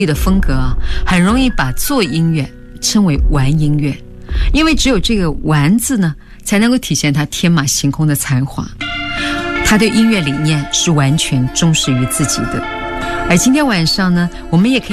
的风格啊，很容易把做音乐称为玩音乐，因为只有这个玩字呢，才能够体现他天马行空的才华。他对音乐理念是完全忠实于自己的。而今天晚上呢，我们也可以